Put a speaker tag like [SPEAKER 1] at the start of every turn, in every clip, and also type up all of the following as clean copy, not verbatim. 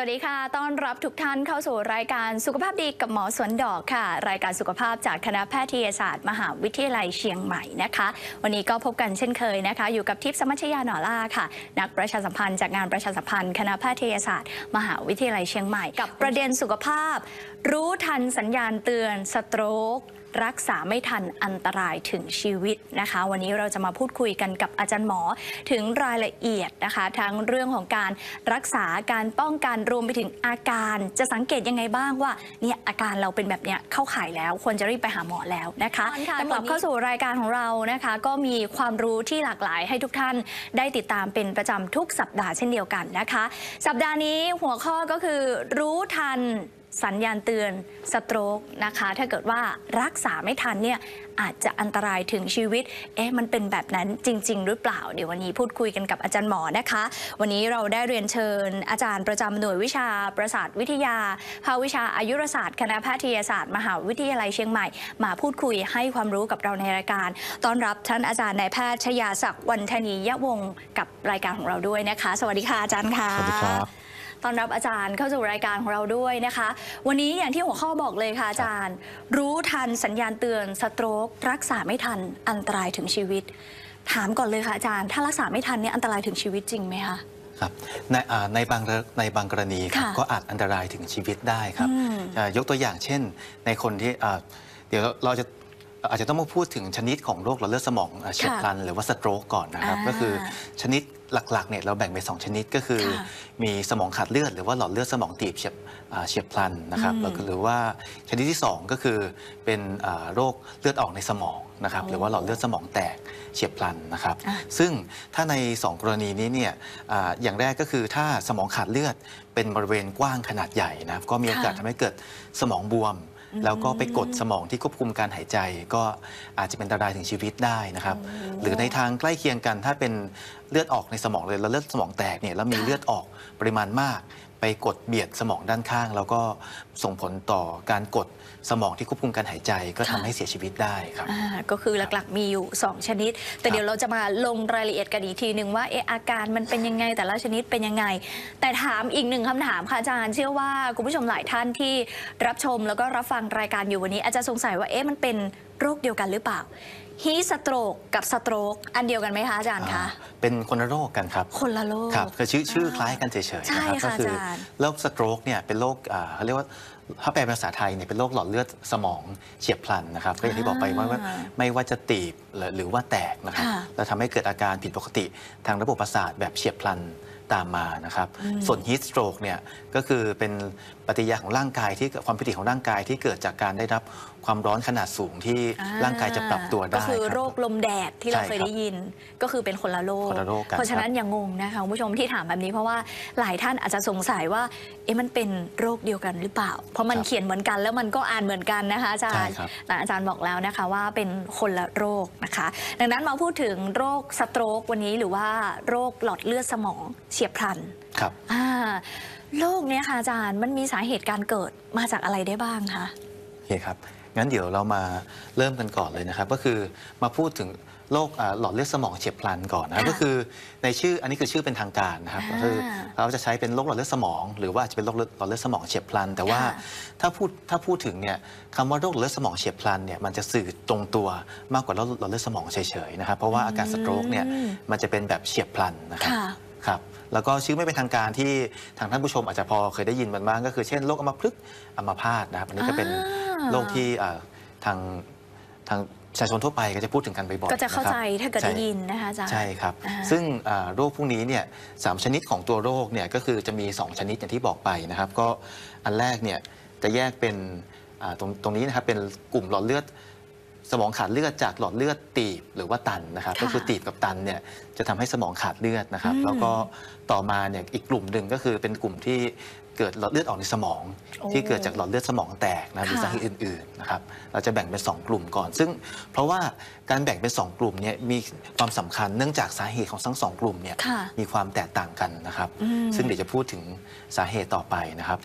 [SPEAKER 1] วัสดีค่ะต้อนรับทุกท่านเข้าสู่รายการสุขภาพดีกับหมอสวนดอกค่ะรายการสุขภาพจากคณะแพทยศาสตร์มหาวิทยาลัยเชียงใหม่นะคะวันนี้ก็พบกันเช่นเคยนะคะอยู่กับทิพย์สมัชยาหน่อล่าค่ะนักประชาสัมพันธ์จากงานประชาสัมพันธ์คณะแพทยศาสตร์มหาวิทยาลัยเชียงใหม่กับประเด็นสุขภาพรู้ทันสัญญาณเตือนสโตรกรักษาไม่ทันอันตรายถึงชีวิตนะคะวันนี้เราจะมาพูดคุยกันกับอาจารย์หมอถึงรายละเอียดนะคะทั้งเรื่องของการรักษาการป้องกันรวมไปถึงอาการจะสังเกตยังไงบ้างว่าเนี่ยอาการเราเป็นแบบเนี้ยเข้าข่ายแล้วควรจะรีบไปหาหมอแล้วนะคะแต่กลับเข้าสู่รายการของเรานะคะก็มีความรู้ที่หลากหลายให้ทุกท่านได้ติดตามเป็นประจำทุกสัปดาห์เช่นเดียวกันนะคะสัปดาห์นี้หัวข้อก็คือรู้ทันสัญญาณเตือนสโตรกนะคะถ้าเกิดว่ารักษาไม่ทันเนี่ยอาจจะอันตรายถึงชีวิตมันเป็นแบบนั้นจริงๆหรือเปล่าเดี๋ยววันนี้พูดคุยกันกับอาจารย์หมอนะคะวันนี้เราได้เรียนเชิญอาจารย์ประจำหน่วยวิชาประสาทวิทยาภาควิชาอายุรศาสตร์คณะแพทยศาสตร์มหาวิทยาลัยเชียงใหม่มาพูดคุยให้ความรู้กับเราในรายการต้อนรับท่านอาจารย์นายแพทย์ชยาศักดิ์วรรณนียวงศ์กับรายการของเราด้วยนะคะสวัสดีค่ะอาจารย์ค่ะ
[SPEAKER 2] สวัสดีครับ
[SPEAKER 1] ต้อนรับอาจารย์เข้าสู่รายการของเราด้วยนะคะวันนี้อย่างที่หัวข้อบอกเลยค่ะอาจารย์รู้ทันสัญญาณเตือนสโตรกรักษาไม่ทันอันตรายถึงชีวิตถามก่อนเลยค่ะอาจารย์ถ้ารักษาไม่ทันเนี่ยอันตรายถึงชีวิตจริงไหมคะ
[SPEAKER 2] ครับในบางกรณีครับก็อาจอันตรายถึงชีวิตได้ครับยกตัวอย่างเช่นในคนที่เดี๋ยวเราอาจจะต้องมาพูดถึงชนิดของโรคหลอดเลือดสมองเฉียบพลันหรือว่าสโตรกก่อนนะครับก็คือชนิดหลักๆเนี่ยเราแบ่งเป็น2ชนิดก็คือมีสมองขาดเลือดหรือว่าหลอดเลือดสมองตีบเฉียบพลันนะครับหรือว่าชนิดที่2ก็คือเป็นโรคเลือดออกในสมองนะครับหรือว่าหลอดเลือดสมองแตกเฉียบพลันนะครับซึ่งถ้าใน2กรณีนี้เนี่ยอย่างแรกก็คือถ้าสมองขาดเลือดเป็นบริเวณกว้างขนาดใหญ่นะก็มีโอกาสทำให้เกิดสมองบวมแล้วก็ไปกดสมองที่ควบคุมการหายใจก็อาจจะเป็นอันตรายถึงชีวิตได้นะครับหรือในทางใกล้เคียงกันถ้าเป็นเลือดออกในสมองเลยแล้วเลือดสมองแตกเนี่ยแล้วมีเลือดออกปริมาณมากไปกดเบียดสมองด้านข้างแล้วก็ส่งผลต่อการกดสมองที่ควบคุมการหายใจก็ทำให้เสียชีวิตได้ครับ
[SPEAKER 1] ก็คือหลักๆมีอยู่2ชนิดแต่เดี๋ยวเราจะมาลงรายละเอียดกันอีกทีหนึ่งว่าอาการมันเป็นยังไงแต่ละชนิดเป็นยังไงแต่ถามอีกหนึ่งคำถามค่ะอาจารย์เชื่อว่าคุณผู้ชมหลายท่านที่รับชมแล้วก็รับฟังรายการอยู่วันนี้อาจจะสงสัยว่ามันเป็นโรคเดียวกันหรือเปล่าฮีสโตรกกับสโตรกอันเดียวกันไหมคะอาจารย์คะ
[SPEAKER 2] เป็นคนละโรคกันครับ
[SPEAKER 1] คนละโรค
[SPEAKER 2] ครับคือชื่อคล้ายกันเฉยๆนะครับก็คือโรคสโตรกเนี่ยเป็นโรคเขาเรียกว่าถ้าแปลเป็นภาษาไทยเนี่ยเป็นโรคหลอดเลือดสมองเฉียบพลันนะครับก็อย่างที่บอกไปว่าไม่ว่าจะตีบหรือว่าแตกนะครับแล้วทำให้เกิดอาการผิดปกติทางระบบประสาทแบบเฉียบพลันตามมานะครับส่วนฮีทสโตรกเนี่ยก็คือเป็นปฏิกิริยาของร่างกายที่ความผิดปกติของร่างกายที่เกิดจากการได้รับความร้อนขนาดสูงที่ร่างกายจะปรับตัวได้
[SPEAKER 1] ก็คือโรคลมแดดที่เราเคยได้ยินก็คือเป็นคนละโรคเพราะฉะนั้นอย่างงงนะคะคุณผู้ชมที่ถามแบบนี้เพราะว่าหลายท่านอาจจะสงสัยว่ามันเป็นโรคเดียวกันหรือเปล่าเพราะมันเขียนเหมือนกันแล้วมันก็อ่านเหมือนกันนะคะอาจารย์แต่อาจารย์บอกแล้วนะคะว่าเป็นคนละโรคนะคะดังนั้นมาพูดถึงโรคสโตรกวันนี้หรือว่าโรคหลอดเลือดสมองเฉียบพลัน
[SPEAKER 2] ครับ
[SPEAKER 1] โรคนี้ค่ะอาจารย์มันมีสาเหตุการเกิดมาจากอะไรได้บ้างคะ
[SPEAKER 2] โอเคครับงั้นเดี๋ยวเรามาเริ่มกันก่อนเลยนะครับก็คือมาพูดถึงโรคหลอดเลือดสมองเฉียบพลันก่อนนะก็คือในชื่ออันนี้คือชื่อเป็นทางการนะครับก็คือเราจะใช้เป็นโรคหลอดเลือดสมองหรือว่าจะเป็นโรคหลอดเลือดสมองเฉียบพลันแต่ว่าถ้าพูดถึงเนี่ยคำว่าโรคหลอดเลือดสมองเฉียบพลันเนี่ยมันจะสื่อตรงตัวมากกว่าโรคหลอดเลือดสมองเฉยๆนะครับเพราะว่าอาการสโตรกเนี่ยมันจะเป็นแบบเฉียบพลันนะครับแล้วก็ชื่อไม่เป็นทางการที่ทางท่านผู้ชมอาจจะพอเคยได้ยินมันบ้างก็คือเช่นโรคอัมพฤกษ์อัมพาตนะครับอันนี้ก็เป็นโรคที่ทางประชาชนทั่วไปก็จะพูดถึงกันบ่อยๆ
[SPEAKER 1] ก็จะเข้าใจถ้าเกิดได้ยินนะคะอาจารย์
[SPEAKER 2] ใช่ครับซึ่งโรคพวกนี้เนี่ย3ชนิดของตัวโรคเนี่ยก็คือจะมี2ชนิดอย่างที่บอกไปนะครับก็อันแรกเนี่ยจะแยกเป็นตรงนี้นะครับเป็นกลุ่มหลอดเลือดสมองขาดเลือดจากหลอดเลือดตีบหรือว่าตันนะครับก็คือตีบกับตันเนี่ยจะทำให้สมองขาดเลือดนะครับแล้วก็ต่อมาเนี่ยอีกกลุ่มหนึ่งก็คือเป็นกลุ่มที่เกิดหลอดเลือดออกในสมองที่เกิดจากหลอดเลือดสมองแตกนะหรือสาเหตุอื่นๆนะครับเราจะแบ่งเป็น2กลุ่มก่อนซึ่งเพราะว่าการแบ่งเป็น2กลุ่มเนี่ยมีความสำคัญเนื่องจากสาเหตุของทั้ง2กลุ่มเนี่ยมีความแตกต่างกันนะครับซึ่งเดี๋ยวจะพูดถึงสาเหตุต่อไปนะครับ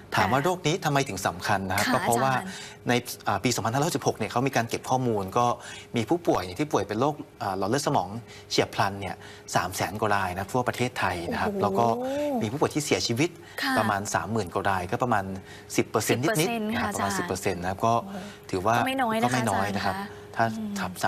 [SPEAKER 2] ถามว่าโรคนี้ทำไมถึงสำคัญนะครับก็เพราะว่าในปี 2516 เนี่ยเขามีการเก็บข้อมูลก็มีผู้ป่วยที่ป่วยเป็นโรคหลอดเลือดสมองเฉียบพลันเนี่ย300,000 กว่ารายนะทั่วประเทศไทยนะครับแล้วก็มีผู้ป่วยที่เสียชีวิตประมาณ 30,000 กว่ารายก็ประมาณ 10% นิดๆนะครับประมาณ 10% นะครับก็ถือว่าก็ไม่น้อยนะครับถ้าทำ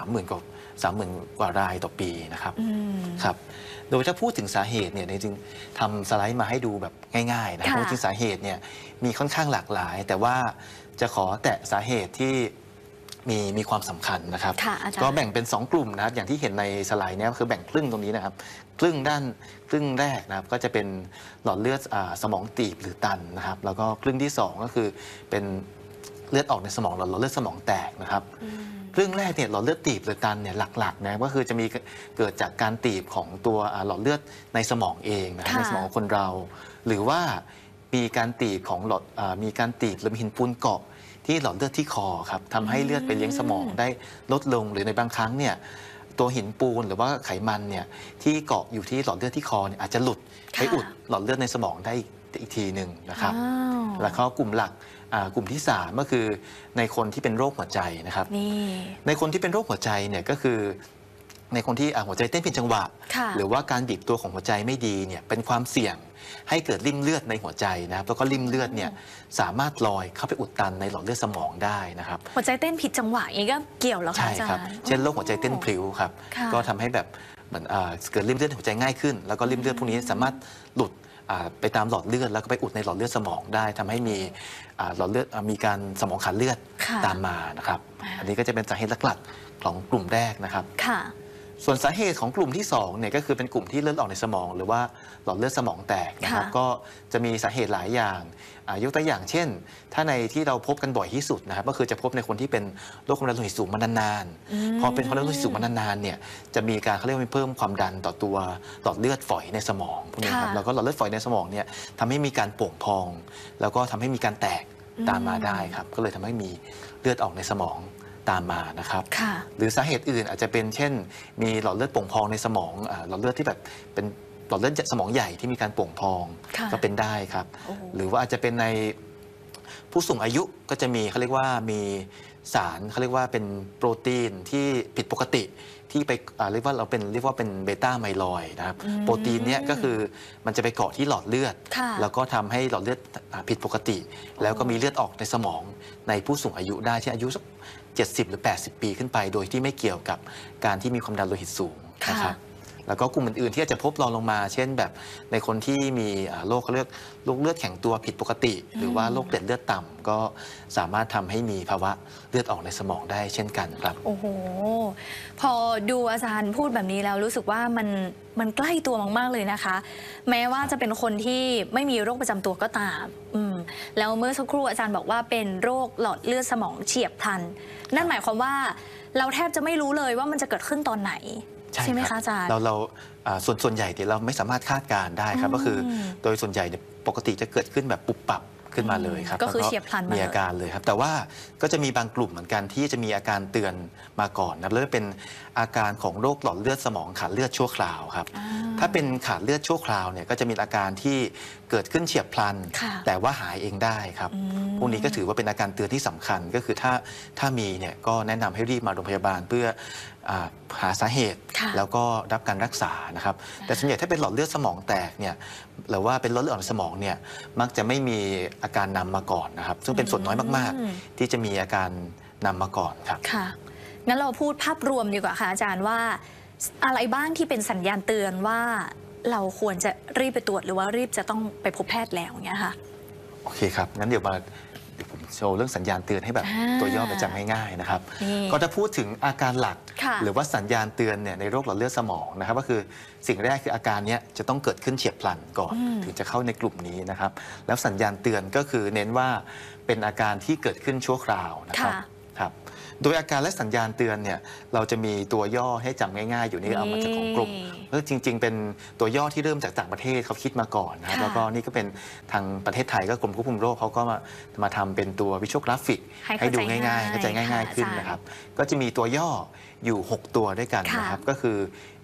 [SPEAKER 2] 30,000 กว่ารายต่อปีนะครับครับโดยถ้าพูดถึงสาเหตุเนี่ยจริงๆทำสไลด์มาให้ดูแบบง่ายๆนะเพราะจริงสาเหตุเนี่ยมีค่อนข้างหลากหลายแต่ว่าจะขอแตะสาเหตุที่มีความสำคัญนะครับก็แบ่งเป็น2กลุ่มนะครับอย่างที่เห็นในสไลด์เนี่ยคือแบ่งครึ่งตรงนี้นะครับครึ่งแรกนะครับก็จะเป็นหลอดเลือดสมองตีบหรือตันนะครับแล้วก็ครึ่งที่2ก็คือเป็นเลือดออกในสมองหลอดเลือดสมองแตกนะครับครึ่งแรกเนี่ยหลอดเลือดตีบหรือตันเนี่ยหลักๆนะก็คือจะมีเกิดจากการตีบของตัวหลอดเลือดในสมองเองนะครับในสมองของคนเราหรือว่ามีการตีบของหลอดมีการตีบหรือมีหินปูนเกาะที่หลอดเลือดที่คอครับทำให้เลือดไปเลี้ยงสมองได้ลดลงหรือในบางครั้งเนี่ยตัวหินปูนหรือว่าไขมันเนี่ยที่เกาะอยู่ที่หลอดเลือดที่คอเนี่ยอาจจะหลุดไปอุดหลอดเลือดในสมองได้อีกทีหนึ่งนะครับแล้วก็กลุ่มหลักกลุ่มที่3ก็คือในคนที่เป็นโรคหัวใจนะครับในคนที่เป็นโรคหัวใจเนี่ยก็คือในคนที่หัวใจเต้นผิดจังหวะหรือว่าการบีบตัวของหัวใจไม่ดีเนี่ยเป็นความเสี่ยงให้เกิดริ่มเลือดในหัวใจนะครับแล้วก็ริ่มเลือดเนี่ยสามารถลอยเข้าไปอุดตันในหลอดเลือดสมองได้นะครับ
[SPEAKER 1] หัวใจเต้นผิดจังหวะอย่างนี้ก็เกี่ยวแล้วค่ะอาจารย์ใช่ครับ
[SPEAKER 2] เช่นโรคหัวใจเต้นพลิ้วครับก็ทำให้แบบเหมือนเกิดริ่มเลือดหัวใจง่ายขึ้นแล้วก็ริ่มเลือดพวกนี้สามารถหลุดไปตามหลอดเลือดแล้วก็ไปอุดในหลอดเลือดสมองได้ทำให้มีหลอดเลือดมีการสมองขาดเลือดตามมานะครับอันนี้ก็จะเป็นสาเหตุหลักๆของกลุ่มแรกนะครับส่วนสาเหตุของกลุ่มที่2เนี่ยก็คือเป็นกลุ่มที่เลือดออกในสมองหรือว่าหลอดเลือดสมองแตกนะครับก็จะมีสาเหตุหลายอย่างยกตัวอย่างเช่นถ้าในที่เราพบกันบ่อยที่สุดนะครับก็คือจะพบในคนที่เป็นโรคความดันโลหิตสูงมานานๆพอเป็นความดันโลหิตสูงมานานๆเนี่ยจะมีการเขาเรียกว่าเพิ่มความดันต่อตัวหลอดเลือดฝอยในสมองพวกนี้ครับแล้วก็หลอดเลือดฝอยในสมองเนี่ยทำให้มีการโป่งพองแล้วก็ทำให้มีการแตกตามมาได้ครับก็เลยทำให้มีเลือดออกในสมองตามมานะครับหรือสาเหตุอื่นอาจจะเป็นเช่นมีหลอดเลือดโป่งพองในสมองหลอดเลือดที่แบบเป็นหลอดเลือดสมองใหญ่ที่มีการโป่งพองก็เป็นได้ครับหรือว่าอาจจะเป็นในผู้สูงอายุก็จะมีเขาเรียกว่ามีสารเขาเรียกว่าเป็นโปรตีนที่ผิดปกติที่ไปเรียกว่าเป็นเบต้าไมลอยด์นะครับโปรตีนเนี้ยก็คือมันจะไปเกาะที่หลอดเลือดแล้วก็ทำให้หลอดเลือดผิดปกติแล้วก็มีเลือดออกในสมองในผู้สูงอายุได้ที่อายุสัก70 หรือ 80 ปีขึ้นไปโดยที่ไม่เกี่ยวกับการที่มีความดันโลหิตสูงนะครับแล้วก็กลุ่มอื่นๆที่อาจจะพบรองลงมาเช่นแบบในคนที่มีโรคเขาเรียกโรคเลือดแข็งตัวผิดปกติหรือว่าโรคเกล็ดเลือดต่ำก็สามารถทำให้มีภาวะเลือดออกในสมองได้เช่นกันครับ
[SPEAKER 1] โอ้โหพอดูอาจารย์พูดแบบนี้แล้วรู้สึกว่ามันใกล้ตัวมากๆเลยนะคะแม้ว่าจะเป็นคนที่ไม่มีโรคประจำตัวก็ตามแล้วเมื่อสักครู่อาจารย์บอกว่าเป็นโรคหลอดเลือดสมองเฉียบพลันนั่นหมายความว่าเราแทบจะไม่รู้เลยว่ามันจะเกิดขึ้นตอนไหนใช่ไหมคะอาจารย์
[SPEAKER 2] เราส่วนใหญ่เดี๋ยวเราไม่สามารถคาดการได้ครับก็คือโดยส่วนใหญ่ปกติจะเกิดขึ้นแบบปุบปับขึ้นมาเลยครับ
[SPEAKER 1] ก็คือเฉียบพลัน
[SPEAKER 2] มีอาการเลยครับแต่ว่าก็จะมีบางกลุ่มเหมือนกันที่จะมีอาการเตือนมาก่อนนะแล้วเป็นอาการของโรคหลอดเลือดสมองขาดเลือดชั่วคราวครับถ้าเป็นขาดเลือดชั่วคราวเนี่ยก็จะมีอาการที่เกิดขึ้นเฉียบพลันแต่ว่าหายเองได้ครับพวกนี้ก็ถือว่าเป็นอาการเตือนที่สำคัญก็คือถ้ามีเนี่ยก็แนะนำให้รีบมาโรงพยาบาลเพื่อหาสาเหตุแล้วก็รับการรักษานะครับแต่ส่วนใหญ่ถ้าเป็นหลอดเลือดสมองแตกเนี่ยหรือว่าเป็นหลอดเลือดออกในสมองเนี่ยมักจะไม่มีอาการนำมาก่อนนะครับซึ่งเป็นส่วนน้อยมากๆที่จะมีอาการนำมาก่อนครับ
[SPEAKER 1] ค่ะงั้นเราพูดภาพรวมดีกว่าค่ะอาจารย์ว่าอะไรบ้างที่เป็นสัญญาณเตือนว่าเราควรจะรีบไปตรวจหรือว่ารีบจะต้องไปพบแพทย์แล้วเนี่ยค่ะ
[SPEAKER 2] โอเคครับงั้นเดี๋ยวผมโชว์เรื่องสัญญาณเตือนให้แบบตัวย่อไปจำง่ายๆนะครับก็จะพูดถึงอาการหลักหรือว่าสัญญาณเตือนเนี่ยในโรคหลอดเลือดสมองนะครับก็คือสิ่งแรกคืออาการนี้จะต้องเกิดขึ้นเฉียบพลันก่อนถึงจะเข้าในกลุ่มนี้นะครับแล้วสัญญาณเตือนก็คือเน้นว่าเป็นอาการที่เกิดขึ้นชั่วคราวนะครับโดยอาการและสัญญาณเตือนเนี่ยเราจะมีตัวย่อให้จำง่ายๆอยู่นี่เอามาจากของกรมจริงๆเป็นตัวย่อที่เริ่มจากต่างประเทศเขาคิดมาก่อนนะครับแล้วก็นี่ก็เป็นทางประเทศไทยก็กรมควบคุมโรคเขาก็มาทำเป็นตัววิชวลกราฟิกให้ดูง่ายๆเข้าใจง่ายๆขึ้นนะครับก็จะมีตัวย่ออยู่6ตัวด้วยกันนะครับก็คือ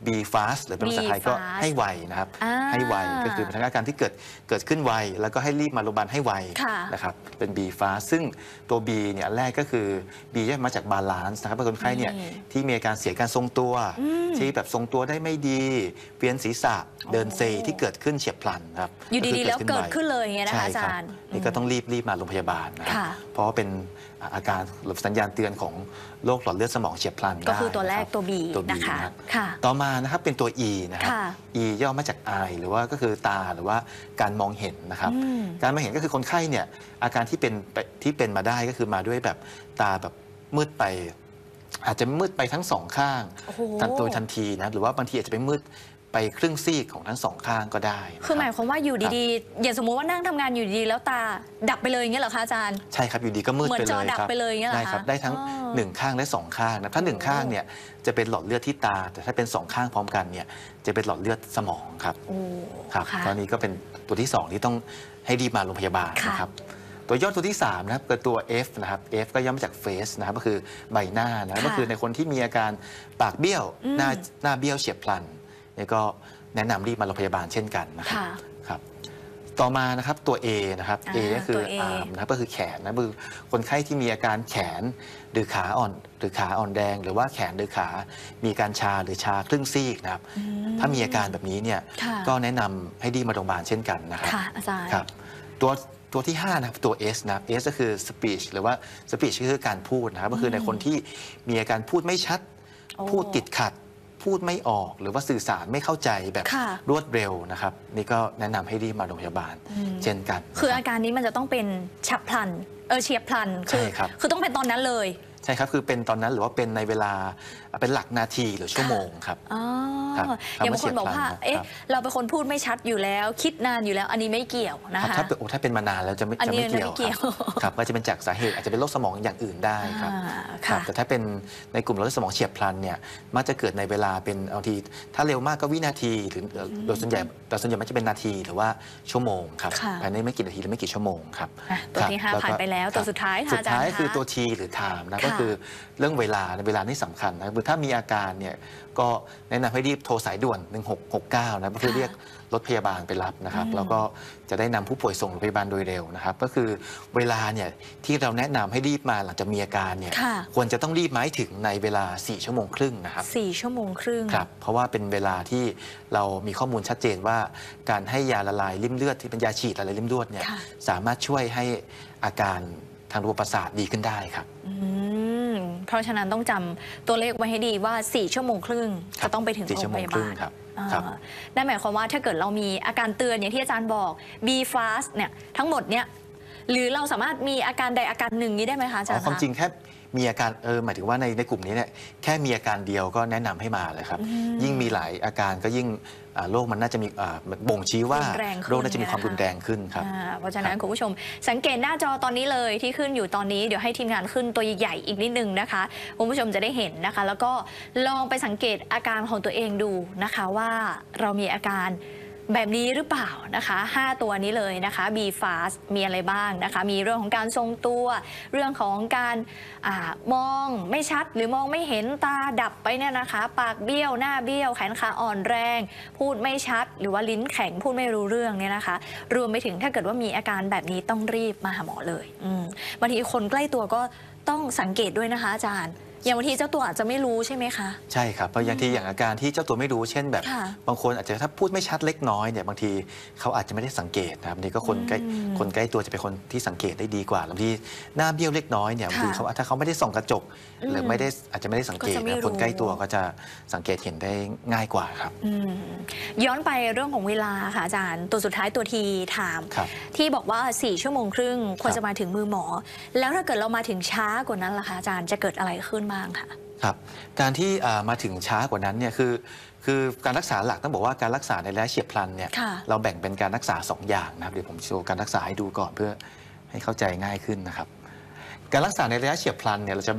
[SPEAKER 2] B fast หรือเป็นภาษาไทยก็
[SPEAKER 1] fast
[SPEAKER 2] ให้ไวนะครับให้ไวก็คือเป็นอาการที่เกิดขึ้นไวแล้วก็ให้รีบมาโรงพยาบาลให้ไวนะครับเป็น B fast ซึ่งตัว B เนี่ยแรกก็คือ B ย่อยมาจาก balance นะครับเป็นคนไข้เนี่ยที่มีอาการเสียการทรงตัวที่แบบทรงตัวได้ไม่ดีเวียนศีรษะเดินเซที่เกิดขึ้นเฉียบพลันครับ
[SPEAKER 1] อยู่ดีๆแล้วเกิดขึ้นเลยอย่างเงี้ยนะคะอาจารย์
[SPEAKER 2] นี่ก็ต้องรีบมาโรงพยาบาลนะครับเพราะว่าเป็นอาการหรือสัญญาณเตือนของโรคหลอดเลือดสมองเฉียบพลัน
[SPEAKER 1] ก็คือตัวแรกตัว B นะคะ
[SPEAKER 2] ต่อมานะครับเป็นตัว E นะครับ E ย่อมาจาก eye หรือว่าก็คือตาหรือว่าการมองเห็นนะครับการมองเห็นก็คือคนไข้เนี่ยอาการที่เป็นมาได้ก็คือมาด้วยแบบตาแบบมืดไปอาจจะมืดไปทั้งสองข้างโดยทันทีนะหรือว่าบางทีอาจจะไปมืดไปครึ่งซีกของทั้งสองข้างก็ได้
[SPEAKER 1] คือหมายความว่าอยู่ดีๆอย่างสมมุติว่านั่งทำงานอยู่ดีแล้วตาดับไปเลยอย่างเงี้ยเหรอคะอาจารย์
[SPEAKER 2] ใช่ครับอยู่ดีก็มืดไปเลย
[SPEAKER 1] เหมือนจอดับไปเลยอย่างเงี้ยเหรอคะ
[SPEAKER 2] ได้ครับได้ทั้ง1ข้างและ2ข้างนะถ้า1ข้างเนี่ยจะเป็นหลอดเลือดที่ตาแต่ถ้าเป็น2ข้างพร้อมกันเนี่ยจะเป็นหลอดเลือดสมองครับครับตอนนี้ก็เป็นตัวที่2ที่ต้องให้รีบมาโรงพยาบาลนะครับตัวย่อตัวที่3นะครับคือตัว F นะครับ F ก็ย่อมาจาก face นะครับก็คือใบหน้านะก็คือในคนที่มีอาการปากเบี้ยวหน้าเบี้ยวเฉียบพลันนี่ก็แนะนำรีบมาโรงพยาบาลเช่นกันนะครับต่อมานะครับตัว A นะครับ A ก็คือ arm นะครับก็คือแขนนะคือคนไข้ที่มีอาการแขนหรือขาอ่อนแรงหรือว่าแขนหรือขามีการชาหรือชาครึ่งซีกนะครับถ้ามีอาการแบบนี้เนี่ยก็แนะนำให้รีบมาโรงพยาบาลเช่นกันนะครับครับตัวที่5นะครับตัว S นะ S ก็คือ speech หรือว่า speech ก็คือการพูดนะครับก็คือในคนที่มีอาการพูดไม่ชัดพูดติดขัดพูดไม่ออกหรือว่าสื่อสารไม่เข้าใจแบบรวดเร็วนะครับนี่ก็แนะนำให้รีบมาโรงพยาบาลเช่นกัน
[SPEAKER 1] คืออาการนี้มันจะต้องเป็นฉับพลันเฉียบพลันคือต้องเป็นตอนนั้นเลย
[SPEAKER 2] ใช่ครับคือเป็นตอนนั้นหรือว่าเป็นในเวลาเป็นหลักนาทีหรือชั่วโมงครับ
[SPEAKER 1] อย่างบางคนบอกว่าเราเป็นคนพูดไม่ชัดอยู่แล้วคิดนานอยู่แล้วอันนี้ไม่เกี่ยวนะคะ
[SPEAKER 2] ถ้าเป็นมานานแล้วจะไม่เกี่ยวครับก็จะเป็นจากสาเหตุอาจจะเป็นโรคสมองอย่างอื่นได้ครับแต่ถ้าเป็นในกลุ่มโรคสมองเฉียบพลันเนี่ยมักจะเกิดในเวลาเป็นบางทีถ้าเร็วมากก็วินาทีหรือโดยส่วนใหญ่มันจะเป็นนาทีหรือว่าชั่วโมงครับภายในไม่กี่นาทีหรือไม่กี่ชั่วโมงครับ
[SPEAKER 1] ตัวที่5ผ่านไปแล้วตัวสุดท้าย
[SPEAKER 2] คือตัว T หรือ time นะก็คือเรื่องเวลานี่สำคัญนะคือถ้ามีอาการเนี่ยก็แนะนำให้รีบโทรสายด่วน1669นะเพื่อเรียกรถพยาบาลไปรับนะครับแล้วก็จะได้นำผู้ป่วยส่งโรงพยาบาลโดยเร็วนะครับก็คือเวลาเนี่ยที่เราแนะนำให้รีบมาหลังจากมีอาการเนี่ยควรจะต้องรีบมาให้ถึงในเวลา4 ชั่วโมงครึ่งนะครับ
[SPEAKER 1] 4 ชั่วโมงครึ่ง
[SPEAKER 2] ครับเพราะว่าเป็นเวลาที่เรามีข้อมูลชัดเจนว่าการให้ยาละลายริ่มเลือดที่เป็นยาฉีดละลายริ่มเลือดเนี่ยสามารถช่วยให้อาการทางระบบประสาทดีขึ้นได้ครับ
[SPEAKER 1] เพราะฉะนั้นต้องจำตัวเลขไว้ให้ดีว่า4 ชั่วโมงครึ่งจะต้องไปถึงโรงพยาบาลนั่นหมายความว่าถ้าเกิดเรามีอาการเตือนอย่างที่อาจารย์บอก B fast เนี่ยทั้งหมดเนี่ยหรือเราสามารถมีอาการใดอาการหนึ่งนี้ได้ไหมคะอาจารย์
[SPEAKER 2] ความจริงแค่มีอาการหมายถึงว่าในกลุ่มนี้เนี่ยแค่มีอาการเดียวก็แนะนำให้มาเลยครับยิ่งมีหลายอาการก็ยิ่งโรคมันน่าจะมีบ่งชี้ว่าโรคน่าจะมีความรุนแรงขึ้นครับ
[SPEAKER 1] เพราะฉะนั้นคุณผู้ชมสังเกตหน้าจอตอนนี้เลยที่ขึ้นอยู่ตอนนี้เดี๋ยวให้ทีมงานขึ้นตัวใหญ่ๆอีกนิดนึงนะคะคุณผู้ชมจะได้เห็นนะคะแล้วก็ลองไปสังเกตอาการของตัวเองดูนะคะว่าเรามีอาการแบบนี้หรือเปล่านะคะ5ตัวนี้เลยนะคะ B fast มีอะไรบ้างนะคะมีเรื่องของการทรงตัวเรื่องของการมองไม่ชัดหรือมองไม่เห็นตาดับไปเนี่ยนะคะปากเบี้ยวหน้าเบี้ยวแขนขาอ่อนแรงพูดไม่ชัดหรือว่าลิ้นแข็งพูดไม่รู้เรื่องเนี่ยนะคะรวมไปถึงถ้าเกิดว่ามีอาการแบบนี้ต้องรีบมาหาหมอเลยบางทีคนใกล้ตัวก็ต้องสังเกตด้วยนะคะอาจารย์อย่างบางทีเจ้าตัวอาจจะไม่รู้ใช่ไหมคะ
[SPEAKER 2] ใช่ครับเพราะอย่างอาการที่เจ้าตัวไม่รู้เช่นแบบบางคนอาจจะถ้าพูดไม่ชัดเล็กน้อยเนี่ยบางทีเขาอาจจะไม่ได้สังเกตนะครับนี่ก็คนใกล้ตัวจะเป็นคนที่สังเกตได้ดีกว่าบางทีหน้าเบี้ยวเล็กน้อยเนี่ยบางทีเขาถ้าเขาไม่ได้ส่องกระจกหรืออาจจะไม่ได้สังเกตคนใกล้ตัวก็จะสังเกตเห็นได้ง่ายกว่าครับ
[SPEAKER 1] ย้อนไปเรื่องของเวลาค่ะอาจารย์ตัวสุดท้ายตัวทีถามที่บอกว่า4 ชั่วโมงครึ่งควรจะมาถึงมือหมอแล้วถ้าเกิดเรามาถึงช้ากว่านั้นล่ะคะอาจารย์จะเกิดอะไรขึ้น
[SPEAKER 2] ครับการที่มาถึงช้ากว่านั้นเนี่ยคือการรักษาหลักต้องบอกว่าการรักษาในระยะเฉียบพลันเนี่ยเราแบ่งเป็นการรักษา2 อย่างนะครับเดี๋ยวผมโชว์การรักษาให้ดูก่อนเพื่อให้เข้าใจง่ายขึ้นนะครับการรักษาในระยะเฉียบพลันเนี่ยเราจะแบ่ง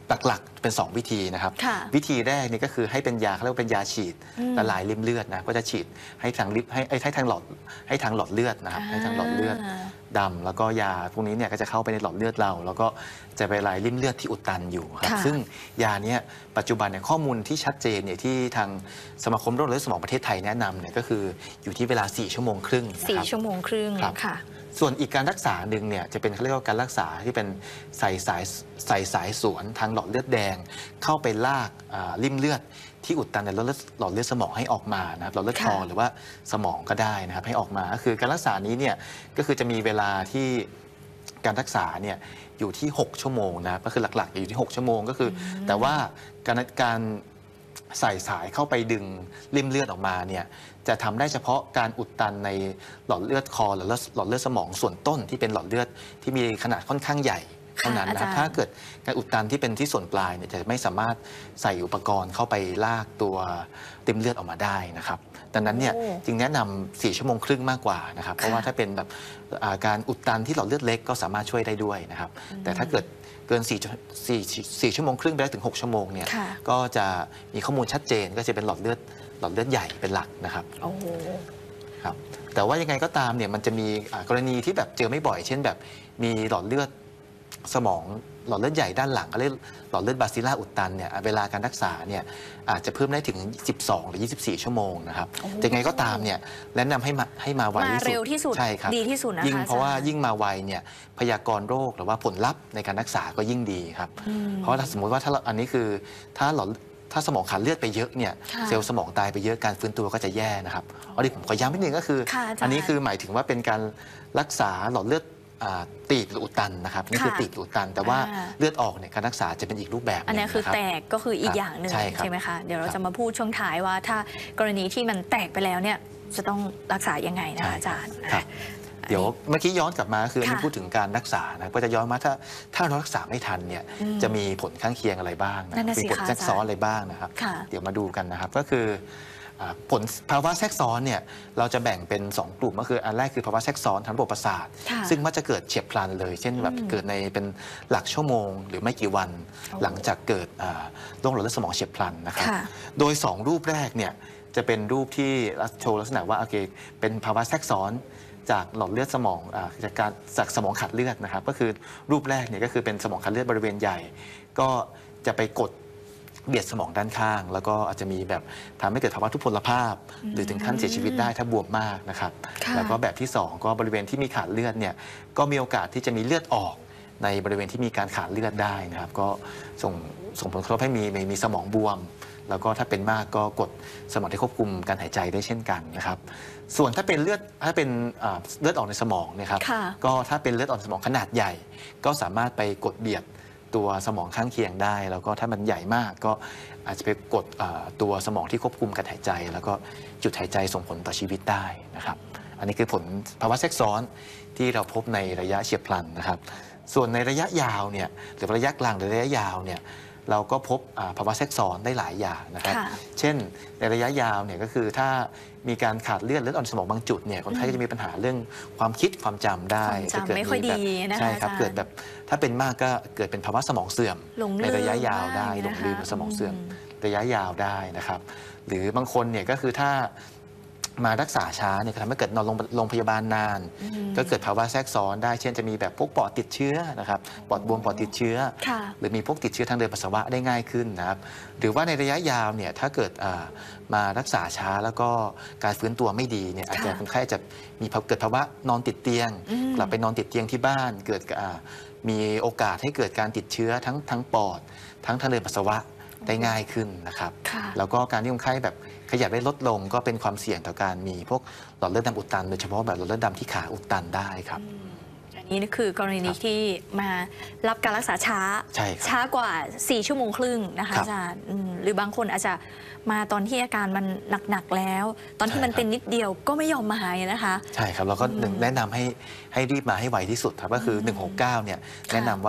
[SPEAKER 2] หลักๆเป็น 2 วิธีนะครับวิธีแรกนี่ก็คือให้เป็นยาเขาเรียกว่าเป็นยาฉีดละลายริ่มเลือดนะก็จะฉีดให้ทางลิให้ทางหลอดเลือดนะครับให้ทางหลอดเลือดดำแล้วก็ยาพวกนี้เนี่ยก็จะเข้าไปในหลอดเลือดเราแล้วก็จะไปละลายริ่มเลือดที่อุดตันอยู่ครับซึ่งยาเนี้ยปัจจุบันเนี่ยข้อมูลที่ชัดเจนเนี่ยที่ทางสมาคมโรคหลอดเลือดสมองประเทศไทยแนะนำเนี่ยก็คืออยู่ที่เวลา4 ชั่วโมงครึ่ง
[SPEAKER 1] 4 ชั่วโมงครึ่งค่ะ
[SPEAKER 2] ส่วนอีกการรักษาหนึ่งเนี่ยจะเป็นเขาเรียกว่าการรักษาที่เป็นใส่สายสวนทางหลอดเลือดแดงเข้าไปลากริ่มเลือดที่อุดตันในหลอดเลือดสมองให้ออกมานะครับหลอดเลือดคอหรือว่าสมองก็ได้นะครับให้ออกมาก็คือการรักษานี้เนี่ยก็คือจะมีเวลาที่การรักษาเนี่ยอยู่ที่6 ชั่วโมงนะครับก็คือหลักๆอยู่ที่6 ชั่วโมงก็คือแต่ว่าการใส่สายเข้าไปดึงริ่มเลือดออกมาเนี่ยจะทำได้เฉพาะการอุดตันในหลอดเลือดคอหรือหลอดเลือดสมองส่วนต้นที่เป็นหลอดเลือดที่มีขนาดค่อนข้างใหญ่เท่านั้นนะถ้าเกิดการอุดตันที่เป็นที่ส่วนปลายเนี่ยจะไม่สามารถใส่อุปกรณ์เข้าไปลากตัวริ่มเลือดออกมาได้นะครับดังนั้นเนี่ยจึงแนะนำ4 ชั่วโมงครึ่งมากกว่านะครับเพราะว่าถ้าเป็นแบบการอุดตันที่หลอดเลือดเล็กก็สามารถช่วยได้ด้วยนะครับแต่ถ้าเกิดเกิน4 ชั่วโมงครึ่งไปได้ถึง6 ชั่วโมงเนี่ยก็จะมีข้อมูลชัดเจนก็จะเป็นหลอดเลือดใหญ่เป็นหลักนะครับครับแต่ว่ายังไงก็ตามเนี่ยมันจะมีกรณีที่แบบเจอไม่บ่อยเช่นแบบมีหลอดเลือดสมองหลอดเลือดใหญ่ด้านหลังก็เรียกหลอดเลือดบาซิลล่าอุดตันเนี่ยเวลาการรักษาเนี่ยอาจจะเพิ่มได้ถึง12 หรือ 24 ชั่วโมงนะครับยังไงก็ตามเนี่ยแนะนำให้มาไวที่สุดใช่ครับ
[SPEAKER 1] ดีที่สุดนะคะ
[SPEAKER 2] ยิ่งเพราะว่ายิ่งมาไวเนี่ยพยากรณ์โรคหรือว่าผลลัพธ์ในการรักษาก็ยิ่งดีครับเพราะถ้าสมมติว่าถ้าอันนี้คือถ้าสมองขาดเลือดไปเยอะเนี่ยเซลล์สมองตายไปเยอะการฟื้นตัวก็จะแย่นะครับอันนี้ผมขอย้ำนิดนึงก็คืออันนี้คือหมายถึงว่าเป็นการรักษาหลอดเลือดตีบหรืออุดตันนะครับนี่คือตีบหรืออุดตันแต่ว่าเลือดออกเนี่ยการรักษาจะเป็นอีกรูปแบบ
[SPEAKER 1] อันนี้คือแตกก็คืออีกอย่างหนึ่งใช่ไหมคะเดี๋ยวเราจะมาพูดช่วงท้ายว่าถ้ากรณีที่มันแตกไปแล้วเนี่ยจะต้องรักษายังไงนะอาจารย์
[SPEAKER 2] เดี๋ยวเมื่อกี้ย้อนกลับมาคือพูดถึงการรักษานะก็จะย้อนมาถ้าเรารักษาไม่ทันเนี่ยจะมีผลข้างเคียงอะไรบ้างนะมีผลแทรกซ้อนอะไรบ้างนะครับเดี๋ยวมาดูกันนะครับก็คือผลภาวะแทรกซ้อนเนี่ยเราจะแบ่งเป็น2 กลุ่มก็คืออันแรกคือภาวะแทรกซ้อนทางระบบประสาทซึ่งมักจะเกิดเฉียบพลันเลยเช่นแบบเกิดในเป็นหลักชั่วโมงหรือไม่กี่วันหลังจากเกิดโรคหลอดเลือดสมองเฉียบพลันนะครับโดย2 รูปแรกเนี่ยจะเป็นรูปที่โชว์ลักษณะว่าโอเคเป็นภาวะแทรกซ้อนจากหลอดเลือดสมองจากสมองขาดเลือดนะครับก็คือรูปแรกเนี่ยก็คือเป็นสมองขาดเลือดบริเวณใหญ่ก็จะไปกดเบียดสมองด้านข้างแล้วก็อาจจะมีแบบทำให้เกิดภาวะทุพพลภาพหรือถึงขั้นเสียชีวิตได้ถ้าบวมมากนะครับแล้วก็แบบที่2ก็บริเวณที่มีขาดเลือดเนี่ยก็มีโอกาสที่จะมีเลือดออกในบริเวณที่มีการขาดเลือดได้นะครับก็ส่งผลกระทบให้มีสมองบวมแล้วก็ถ้าเป็นมากก็กดสมองที่ควบคุมการหายใจได้เช่นกันนะครับส่วนถ้าเป็นเลือดออกในสมองเนี่ยครับก็ถ้าเป็นเลือดออกในสมองขนาดใหญ่ก็สามารถไปกดเบียดตัวสมองข้างเคียงได้แล้วก็ถ้ามันใหญ่มากก็อาจจะไปกดตัวสมองที่ควบคุมการหายใจแล้วก็จุดหายใจส่งผลต่อชีวิตได้นะครับอันนี้คือผลภาวะแทรกซ้อนที่เราพบในระยะเฉียบพลันนะครับส่วนในระยะยาวเนี่ยหรือระยะกลางหรือระยะยาวเนี่ยเราก็พบภาวะแทรกซ้อนได้หลายอย่างนะครับเช่นในระยะยาวเนี่ยก็คือถ้ามีการขาดเลือดออกในสมองบางจุดเนี่ยคนไข้ก็จะมีปัญหาเรื่องความคิดความจำได้
[SPEAKER 1] จะเกิดไม่ค่อยดีนะคะ
[SPEAKER 2] ใช่ครับเกิดแบบถ้าเป็นมากก็เกิดเป็นภาวะสมองเสื่อมในระยะยาวได้หลงลืมสมองเสื่อมระยะยาวได้นะครับหรือบางคนเนี่ยก็คือถ้ามารักษาช้าเนี่ยทำให้เกิดนอนโรงพยาบาลนานก็เกิดภาวะแทรกซ้อนได้เช่นจะมีแบบพวกปอดติดเชื้อนะครับปอดบวมปอดติดเชื้อหรือมีพวกติดเชื้อทางเดินปัสสาวะได้ง่ายขึ้นนะครับหรือว่าในระยะยาวเนี่ยถ้าเกิดมารักษาช้าแล้วก็การฟื้นตัวไม่ดีเนี่ยอาจจะคนไข้จะเกิดภาวะนอนติดเตียงกลับไปนอนติดเตียงที่บ้านเกิดมีโอกาสให้เกิดการติดเชื้อทั้งปอดทั้งทางเดินปัสสาวะได้ง่ายขึ้นนะครับแล้วก็การที่คนไข้แบบขยับได้ลดลงก็เป็นความเสี่ยงต่อการมีพวกหลอดเลือดดำอุดตันโดยเฉพาะแบบหลอดเลือดดำที่ขาอุดตันได้ครับ
[SPEAKER 1] อันนี้คือกรณีที่มารับการรักษาช้ากว่า4 ชั่วโมงครึ่งนะคะอาจารย์หรือบางคนอาจจะมาตอนที่อาการมันหนักๆแล้วตอนที่มันเป็นนิดเดียวก็ไม่ยอมมาหายนะคะ
[SPEAKER 2] ใช่ครับเราก็แนะนำให้รีบมาให้ไวที่สุดครับก็คือ169เนี่ยแนะนำว่า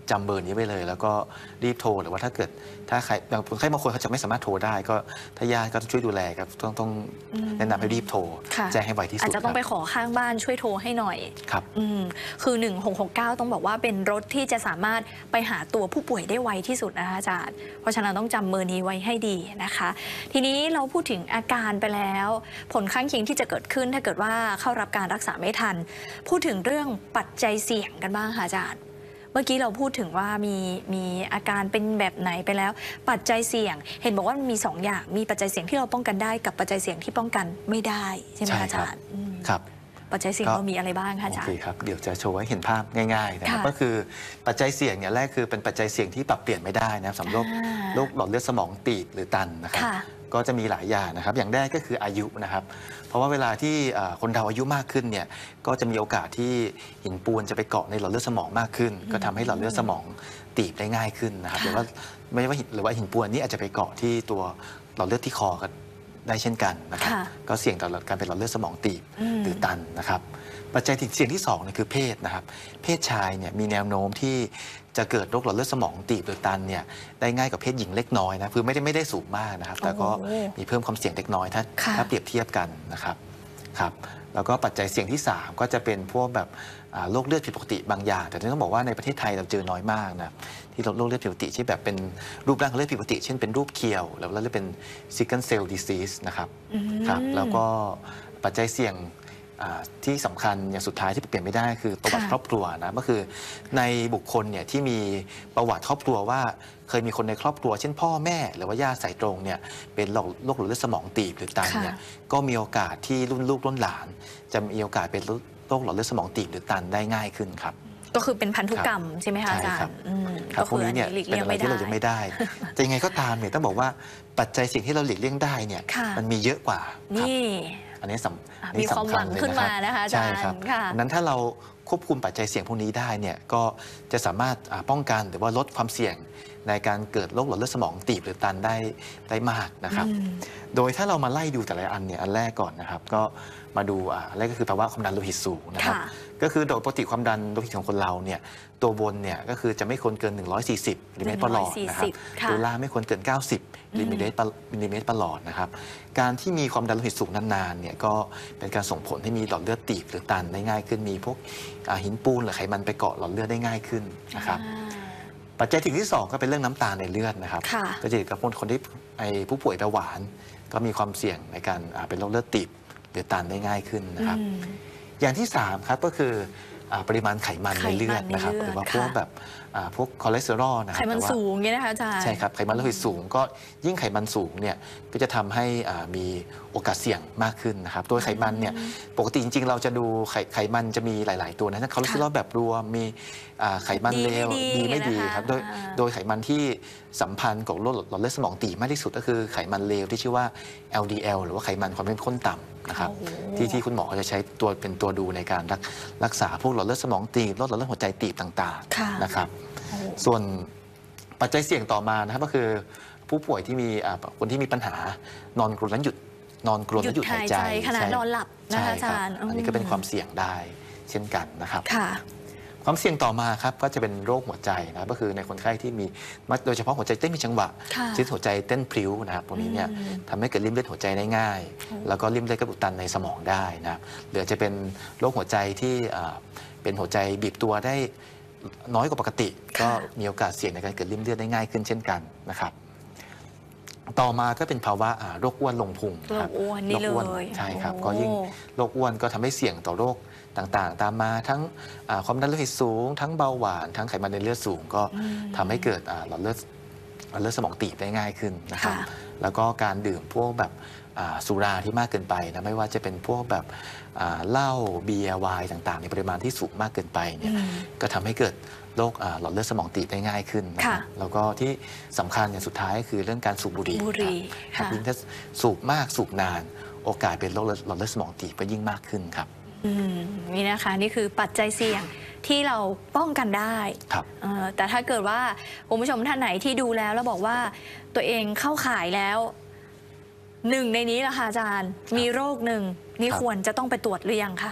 [SPEAKER 2] จำเบอร์นี้ไว้เลยแล้วก็รีบโทรหรือว่าถ้าเกิดถ้าใครคนไข้บางคนเขาจะไม่สามารถโทรได้ก็ถ้าญาติก็ช่วยดูแลครับต้องแนะนำให้รีบโทรแจ้งให้ไวที่สุด
[SPEAKER 1] อาจจะต้องไปขอข้างบ้านช่วยโทรให้หน่อย
[SPEAKER 2] ครับ
[SPEAKER 1] คือ1669ต้องบอกว่าเป็นรถที่จะสามารถไปหาตัวผู้ป่วยได้ไวที่สุดนะคะอาจารย์เพราะฉะนั้นต้องจำเบอร์นี้ไว้ให้ดีนะคะทีนี้เราพูดถึงอาการไปแล้วผลข้างเคียงที่จะเกิดขึ้นถ้าเกิดว่าเข้ารับการรักษาไม่ทันพูดถึงเรื่องปัจจัยเสี่ยงกันบ้างค่ะอาจารย์เมื่อกี้เราพูดถึงว่ามีอาการเป็นแบบไหนไปแล้วปัจจัยเสี่ยงเห็นบอกว่ามี2 อย่างมีปัจจัยเสี่ยงที่เราป้องกันได้กับปัจจัยเสี่ยงที่ป้องกันไม่ได้ใช่ไหมอาจารย์
[SPEAKER 2] ครับ
[SPEAKER 1] ปัจจัยเสี่ยงเรามีอะไรบ้างคะอาจารย์
[SPEAKER 2] โอเคครับเดี๋ยวจะโชว์ให้เห็นภาพง่ายๆนะครับก็คือปัจจัยเสี่ยงเนี่ยแรกคือเป็นปัจจัยเสี่ยงที่ปรับเปลี่ยนไม่ได้นะครับสำหรับโรคหลอดเลือดสมองตีบหรือตันนะครับก็จะมีหลายอย่างนะครับอย่างแรกก็คืออายุนะครับเพราะว่าเวลาที่คนเราอายุมากขึ้นเนี่ยก็จะมีโอกาสที่หินปูนจะไปเกาะในหลอดเลือดสมองมากขึ้นก็ทำให้หลอดเลือดสมองตีบได้ง่ายขึ้นนะครับหรือว่าไม่ว่าหรือว่าหินปูนนี้อาจจะไปเกาะที่ตัวหลอดเลือดที่คอกันได้เช่นกันนะครับก็เสี่ยงต่อการเป็นหลอดเลือดสมองตีบหรือตันนะครับปัจจัยเสี่ยงที่2เนี่ยคือเพศนะครับเพศชายเนี่ยมีแนวโน้มที่จะเกิดโรคหลอดเลือดสมองตีบหรือตันเนี่ยได้ง่ายกว่าเพศหญิงเล็กน้อยนะคือไม่ได้สูงมากนะครับแต่ก็มีเพิ่มความเสี่ยงเล็กน้อยถ้าเปรียบเทียบกันนะครับแล้วก็ปัจจัยเสี่ยงที่3ก็จะเป็นพวกแบบโรคเลือดผิดปกติบางอย่างแต่ต้องบอกว่าในประเทศไทยเราเจอน้อยมากนะที่โรคเลือดผิดปกติที่แบบเป็นรูปร่างของเลือดผิดปกติเช่นเป็นรูปเคียวแล้วเรียกเป็น sickle cell disease นะครับแล้วก็ปัจจัยเสี่ยงที่สำคัญอย่างสุดท้ายที่เปลี่ยนไม่ได้คือประวัติครอบครัวนะก็คือในบุคคลเนี่ยที่มีประวัติครอบครัวว่าเคยมีคนในครอบครัวเช่นพ่อแม่หรือว่าญาติสายตรงเนี่ยเป็นโรคหลอดเลือดสมองตีบหรือตันเนี่ยก็มีโอกาสที่รุ่นลูกรุ่นหลานจะมีโอกาสเป็นโรคหลอดเลือดสมองตีบหรือตันได้ง่ายขึ้นครับ
[SPEAKER 1] ก็คือเป็นพันธุกรรมใช่ไหมคะอาจารย์
[SPEAKER 2] ก็คืออันนี้เป็นอะไรที่เราจะไม่ได้แต่ยังไงก็ตามเนี่ยต้องบอกว่าปัจจัยสิ่งที่เราหลีกเลี่ยงได้เนี่ยมันมีเยอะกว่า
[SPEAKER 1] นี่
[SPEAKER 2] อันนี้
[SPEAKER 1] มีความหวังขึ้นมานะคะอาจารย์
[SPEAKER 2] ใช่ครับนั้นถ้าเราควบคุมปัจจัยเสี่ยงพวกนี้ได้เนี่ยก็จะสามารถป้องกันหรือว่าลดความเสี่ยงในการเกิดโรคหลอดเลือดสมองตีบหรือตันได้มากนะครับโดยถ้าเรามาไล่ดูแต่ละอันเนี่ยอันแรกก่อนนะครับก็มาดูแรกก็คือภาวะความดันโลหิตสูงนะครับก็คือโดยปกติความดันโลหิตของคนเราเนี่ยตัวบนเนี่ยก็คือจะไม่ควรเกิน140มิลลิเมตรต่อหลอดนะครับตัวล่างไม่ควรเกิน90มิลลิเมตรต่อหลอดนะครับการที่มีความดันโลหิตสูงนานๆเนี่ยก็เป็นการส่งผลให้มีหลอดเลือดตีบหรือตันได้ง่ายขึ้นมีพวกหินปูนหรือไขมันไปเกาะหลอดเลือดได้ง่ายขึ้นนะครับปัจจัยที่2ก็เป็นเรื่องน้ำตาลในเลือดนะครับก็จะกับคนที่ผู้ป่วยเบาหวานก็มีความเสี่ยงในการเป็นโรคเลือดตีบหรือตันได้ง่ายขึ้นนะครับอย่างที่3ครับก็คือปริมาณไขมันในเลือดนะครับหรือว่าพวกแบบพวกคอเลสเตอรอลนะครับ
[SPEAKER 1] ไขมันสูงเนี่ยนะคะอาจารย์
[SPEAKER 2] ใช่ครับไขมันโลหิตสูงก็ยิ่งไขมันสูงเนี่ยก็จะทำให้มีโอกาสเสี่ยงมากขึ้นนะครับตัวไขมันเนี่ยปกติจริงๆเราจะดูไขมันจะมีหลายๆตัวนะทั้งคอเลสเตอรอลแบบรวมมีไขมันเลวดีไม่ดีครับโดยไขมันที่สัมพันธ์กับโรคหลอดเลือดสมองตีบมากที่สุดก็คือไขมันเลวที่ชื่อว่า LDL หรือว่าไขมันความเข้มข้นต่ำนะครับที่คุณหมอจะใช้เป็นตัวดูในการรักษาพวกหลอดเลือดสมองตีบหลอดเลือดหัวใจตีบต่างๆนะครับส่วนปัจจัยเสี่ยงต่อมานะครับก็คือผู้ป่วยที่มีคนที่มีปัญหานอนกรนแล้วหยุดหายใจ
[SPEAKER 1] ขณะนอนหลับนะคะอาจารย์
[SPEAKER 2] อันนี้ก็เป็นความเสี่ยงได้เช่นกันนะครับความเสี่ยงต่อมาครับก็จะเป็นโรคหัวใจนะก็คือในคนไข้ที่มีโดยเฉพาะหัวใจเต้นมีจังหวะเช่นหัวใจเต้นพลิ้วนะครับตรงนี้เนี่ยทำให้เกิดริ่มเลือดหัวใจได้ง่ายแล้วก็ริ่มเลือดกระอุดตันในสมองได้นะครับหรือจะเป็นโรคหัวใจที่เป็นหัวใจบีบตัวได้น้อยกว่าปกติก็มีโอกาสเสี่ยงในการเกิดริ่มเลือดได้ง่ายขึ้นเช่นกันนะครับต่อมาก็เป็นภาวะโรคอ้วนลงพุงครับ
[SPEAKER 1] โรคอ้วนนี่เลย
[SPEAKER 2] ใช่ครับก็ยิ่งโรคอ้วนก็ทำให้เสี่ยงต่อโรคต่างๆตามมาทั้งความดันโลหิตสูงทั้งเบาหวานทั้งไขมันในเลือดสูงก็ทำให้เกิดหลอดเลือดสมองตีบได้ง่ายขึ้นนะครับแล้วก็การดื่มพวกแบบสุราที่มากเกินไปนะไม่ว่าจะเป็นพวกแบบเหล้าเบียร์ไวน์ต่างๆในปริมาณที่สูงมากเกินไปเนี่ยก็ทำให้เกิดโรคหลอดเลือดสมองตีบได้ง่ายขึ้นนะครับแล้วก็ที่สำคัญอย่างสุดท้ายคือเรื่องการสูบบุหรี่ยิ่งถ้าสูบมากสูบนานโอกาสเป็นโรคหลอดเลือดสมองตีบก็ยิ่งมากขึ้นครับ
[SPEAKER 1] นี่นะคะนี่คือปัจจัยเสี่ยงที่เราป้องกันได้แต่ถ้าเกิดว่าคุณผู้ชมท่านไหนที่ดูแล้วบอกว่าตัวเองเข้าข่ายแล้วหนึ่งในนี้ล่ะค่ะอาจารย์มีโรคหนึ่งนี่ควรจะต้องไปตรวจหรือยังคะ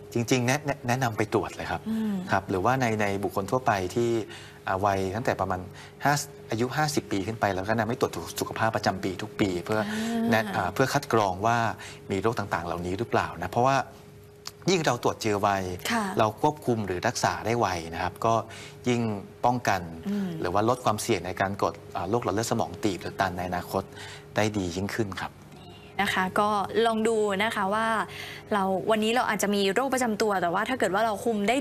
[SPEAKER 2] จริงๆแนะนำไปตรวจเลยครับครับหรือว่าในบุคคลทั่วไปที่วัยตั้งแต่ประมาณอายุ 50 ปีขึ้นไปแล้วก็แนะนำให้ตรวจสุขภาพประจำปีทุกปีเพื่อคัดกรองว่ามีโรคต่างๆ เหล่านี้หรือเปล่านะเพราะว่ายิ่งเราตรวจเจอไวเราควบคุมหรือรักษาได้ไวนะครับก็ยิ่งป้องกันหรือว่าลดความเสี่ยงในการเกิดโรคหลอดเลือดสมองตีบหรือตันในอนาคตได้ดียิ่งขึ้นครับ
[SPEAKER 1] นะคะก็ลองดูนะคะว่าวันนี้เราอาจจะมีโรคประจำตัวแต่ว่าถ้าเกิดว่าเราคุมได้